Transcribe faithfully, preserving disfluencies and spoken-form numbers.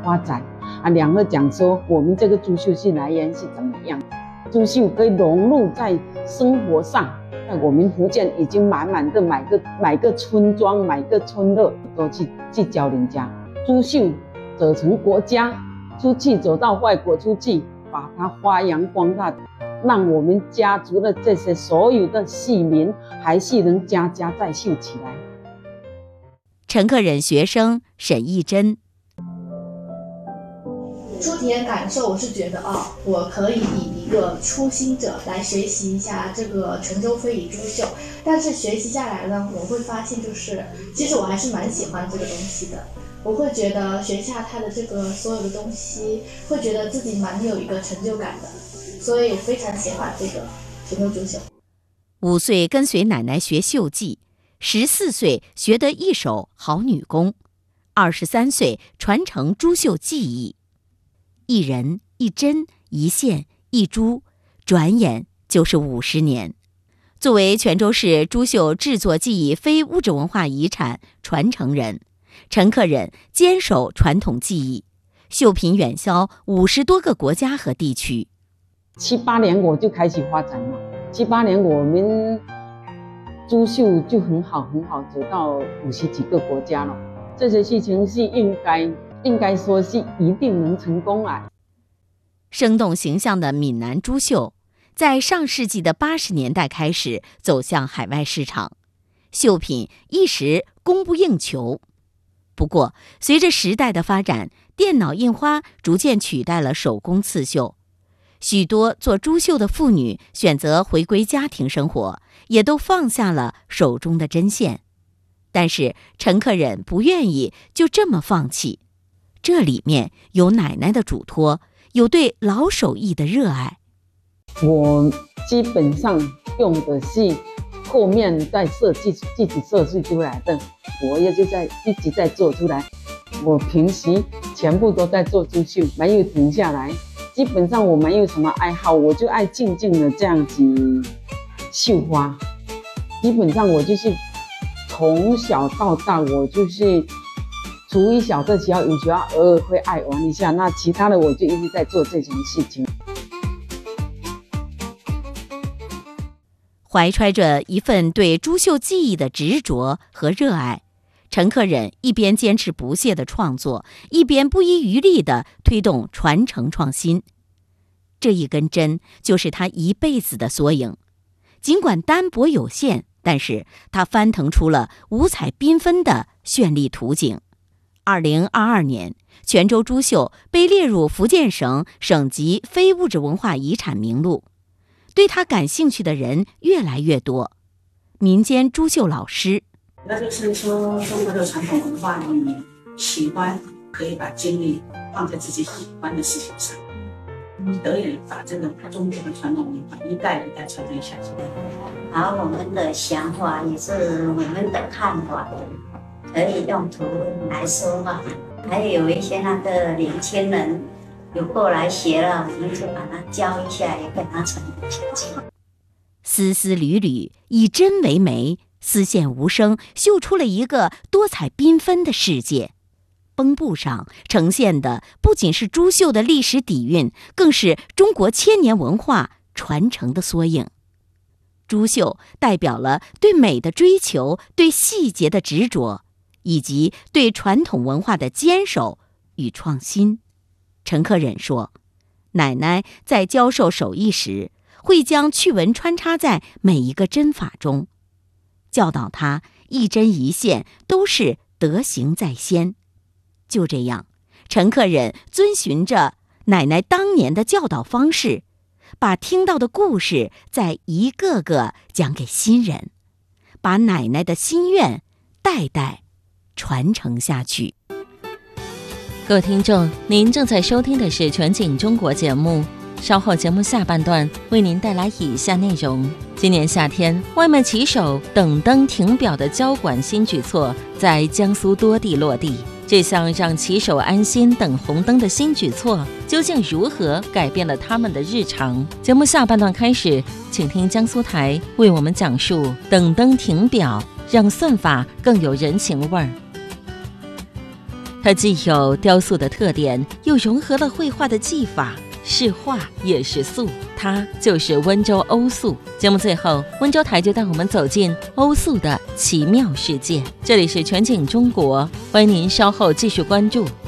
发展啊。两个讲说我们这个珠绣是来源是怎么样，珠绣可以融入在生活上，在我们福建已经满满的每个每个村庄、每个村落都去去教人家珠绣，走成国家，出去走到外国出去，把它发扬光大，让我们家族的这些所有的戏民还是能家家再绣起来。 陈克忍学生沈义珍， 初体验感受，我是觉得啊，我可以以一个初心者来学习一下这个泉州非遗珠绣，但是学习下来呢，我会发现就是，其实我还是蛮喜欢这个东西的。我会觉得学下它的这个所有的东西，会觉得自己蛮有一个成就感的，所以我非常喜欢这个泉州珠绣。 五岁跟随奶奶学绣技，十四岁学得一手好女工，二十三岁传承珠绣技艺。一人一针一线一珠，转眼就是五十年。作为泉州市珠绣制作技艺非物质文化遗产传承人，陈克忍坚守传统技艺，绣品远销五十多个国家和地区。 七八年我就开始发展了，七八年我们珠绣就很好很好，走到五十几个国家了。这些事情是应该应该说是一定能成功啊。 生动形象的闽南珠绣，在上世纪的八十年代开始走向海外市场，绣品一时供不应求。不过，随着时代的发展，电脑印花逐渐取代了手工刺绣，许多做珠绣的妇女选择回归家庭生活，也都放下了手中的针线。但是陈克忍不愿意就这么放弃，这里面有奶奶的嘱托，有对老手艺的热爱。 我基本上用的是后面在设计自己设计出来的，我也就在一直在做出来。我平时全部都在做珠绣，没有停下来。基本上我没有什么爱好，我就爱静静的这样子绣花。基本上我就是从小到大，我就是初一小的时候，有时候偶尔会爱玩一下，那其他的我就一直在做这种事情。 怀揣着一份对珠绣技艺的执着和热爱，陈克忍一边坚持不懈的创作，一边不遗余力地推动传承创新。这一根针就是他一辈子的缩影。尽管单薄有限，但是他翻腾出了五彩缤纷的绚丽图景。二零二二年，泉州珠绣被列入福建省省级非物质文化遗产名录。对他感兴趣的人越来越多，民间珠绣老师， 那就是说中国的传统文化，你喜欢可以把精力放在自己喜欢的事情上，得以把这个中国的传统文化一代一代传承下去。 而我们的想法也是我们的看法，可以用图来说话。还有一些那个年轻人有过来学了，我们就把它教一下，也给它传承下去。 丝丝缕缕以针为媒，丝线无声，绣出了一个多彩缤纷的世界。绷布上呈现的不仅是珠绣的历史底蕴，更是中国千年文化传承的缩影。珠绣代表了对美的追求，对细节的执着，以及对传统文化的坚守与创新。陈克忍说，奶奶在教授手艺时，会将趣闻穿插在每一个针法中，教导他一针一线都是德行在先。就这样，陈克忍遵循着奶奶当年的教导方式，把听到的故事再一个个讲给新人，把奶奶的心愿代代传承下去。 各位听众，您正在收听的是全景中国节目，稍后节目下半段为您带来以下内容。今年夏天，外卖骑手等灯停表的交管新举措在江苏多地落地。这项让骑手安心等红灯的新举措，究竟如何改变了他们的日常？节目下半段开始，请听江苏台为我们讲述等灯停表，让算法更有人情味儿。 它既有雕塑的特点，又融合了绘画的技法，是画也是塑，它就是温州欧塑。节目最后，温州台就带我们走进欧塑的奇妙世界。这里是全景中国，欢迎您稍后继续关注。